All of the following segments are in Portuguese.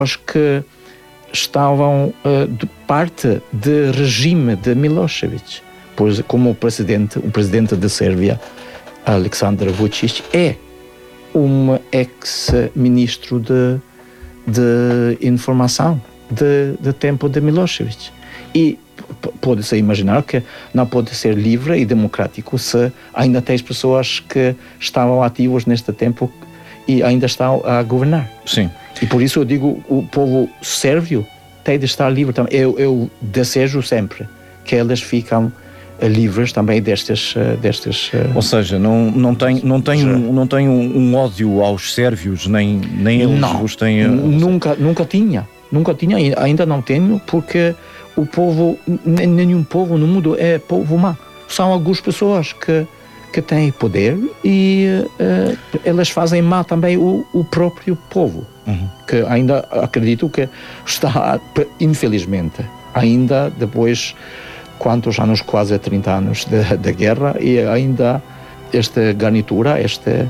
os que estavam de parte do regime de Milosevic, pois como o presidente da Sérvia, Aleksandar Vučić, é um ex-ministro de informação de tempo de Milosevic. E pode-se imaginar que não pode ser livre e democrático se ainda tens pessoas que estavam ativos neste tempo e ainda estão a governar. Sim. E por isso eu digo, o povo sérvio tem de estar livre também. Eu desejo sempre que eles ficam livres também destes... Ou seja, não tem um ódio aos sérvios, nem eles não, os têm... Nunca tinha, ainda não tenho, porque o povo, nenhum povo no mundo é povo mau. São algumas pessoas que têm poder e elas fazem mal também o próprio povo, que ainda acredito que está, infelizmente, ainda depois quantos anos, quase 30 anos da guerra, e ainda esta garnitura, esta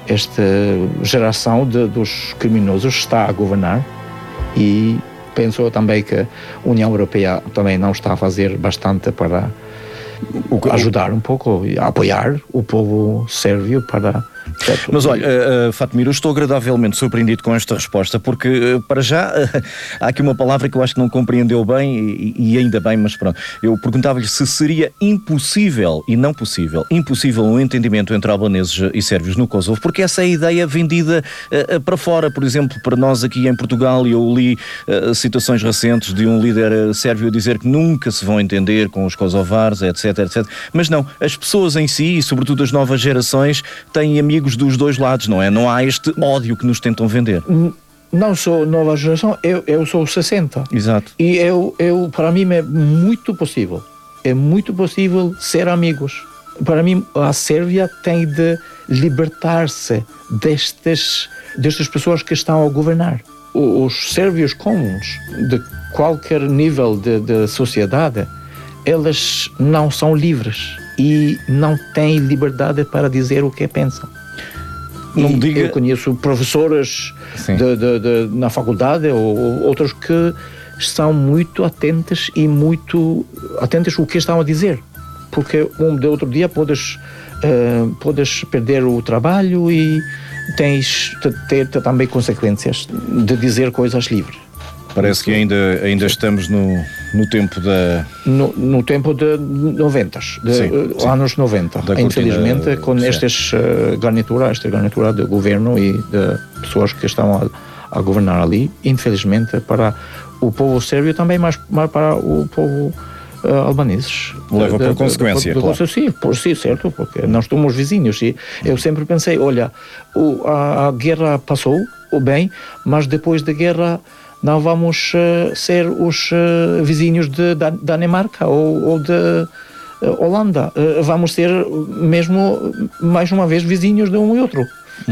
geração dos criminosos está a governar. E penso também que a União Europeia também não está a fazer bastante para ajudar um pouco, a apoiar o povo sérvio para... Mas olha, Fatmir, eu estou agradavelmente surpreendido com esta resposta, porque para já há aqui uma palavra que eu acho que não compreendeu bem, e ainda bem, mas pronto. Eu perguntava-lhe se seria impossível, e não possível, impossível um entendimento entre albaneses e sérvios no Kosovo, porque essa é a ideia vendida para fora. Por exemplo, para nós aqui em Portugal, eu li situações recentes de um líder sérvio dizer que nunca se vão entender com os kosovares, etc, etc. Mas não, as pessoas em si, e sobretudo as novas gerações, têm amigos dos dois lados, não é? Não há este ódio que nos tentam vender. Não sou nova geração, eu sou 60. Exato. E para mim é muito possível. É muito possível ser amigos. Para mim, a Sérvia tem de libertar-se destas pessoas que estão a governar. Os sérvios comuns, de qualquer nível de sociedade, eles não são livres e não têm liberdade para dizer o que pensam. Eu conheço professores na faculdade ou outros que estão muito atentos ao que estão a dizer, porque de outro dia podes perder o trabalho e tens de ter também consequências de dizer coisas livres. Parece que ainda estamos no tempo da... No tempo de 90, anos 90. Infelizmente, com esta garnitura de governo e de pessoas que estão a governar ali, infelizmente, para o povo sérvio também, mas para o povo albaneses. Leva por consequência, claro. Sim, certo, porque nós somos vizinhos e eu sempre pensei, olha, a guerra passou, bem, mas depois da guerra não vamos ser os vizinhos de Dinamarca ou de Holanda. Vamos ser mesmo, mais uma vez, vizinhos de um e outro.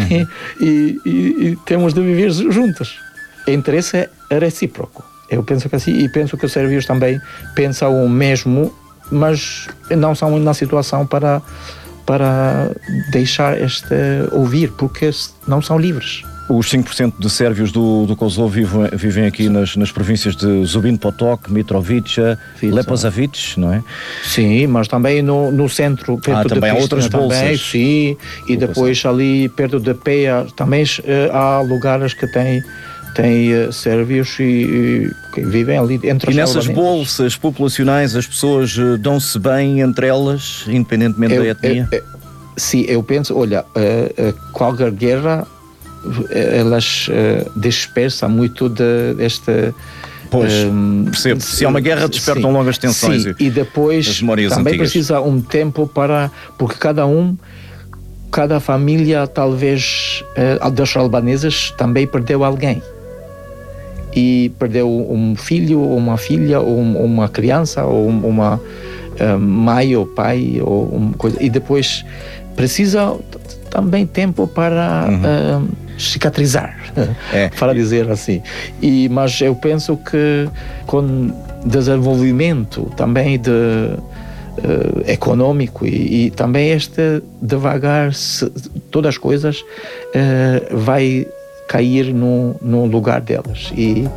E temos de viver juntos. O interesse é recíproco. Eu penso que assim, e penso que os sérvios também pensam o mesmo, mas não são na situação para deixar ouvir, porque não são livres. Os 5% de sérvios do Kosovo vivem aqui nas províncias de Zubin Potok, Mitrovica, Leposavic, não é? Sim, mas também no centro, perto de também há outras bolsas. Sim, e depois ali perto de Peja também há lugares que têm sérvios e que vivem ali entre os. E nessas bolsas populacionais as pessoas dão-se bem entre elas, independentemente da etnia? Sim, eu penso, olha, qualquer guerra elas dispersam muito desta... Pois, percebo. Se há uma guerra, despertam longas tensões. Sim, e depois também antigas. Precisa um tempo porque cada família, talvez, das albanesas também perdeu alguém. E perdeu um filho, ou uma filha, ou uma criança, ou uma mãe ou pai, ou coisa. E depois precisa também tempo para cicatrizar, para dizer assim. Mas eu penso que com desenvolvimento também econômico e também devagar, todas as coisas vai cair no lugar delas. E